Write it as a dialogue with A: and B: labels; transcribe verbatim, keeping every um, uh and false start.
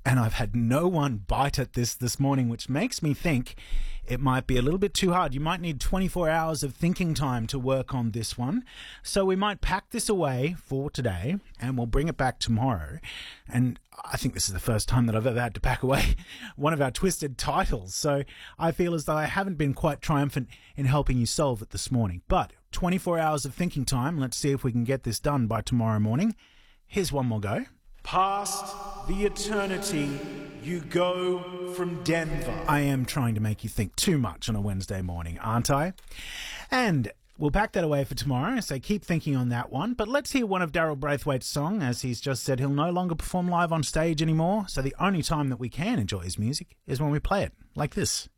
A: and I've had no one bite at this this morning, which makes me think it might be a little bit too hard. You might need twenty-four hours of thinking time to work on this one. So we might pack this away for today and we'll bring it back tomorrow. And I think this is the first time that I've ever had to pack away one of our twisted titles. So I feel as though I haven't been quite triumphant in helping you solve it this morning. But twenty-four hours of thinking time. Let's see if we can get this done by tomorrow morning. Here's one more go. Past the eternity, you go from Denver. I am trying to make you think too much on a Wednesday morning, aren't I? And we'll pack that away for tomorrow, so keep thinking on that one. But let's hear one of Daryl Braithwaite's song. As he's just said, he'll no longer perform live on stage anymore, so the only time that we can enjoy his music is when we play it, like this.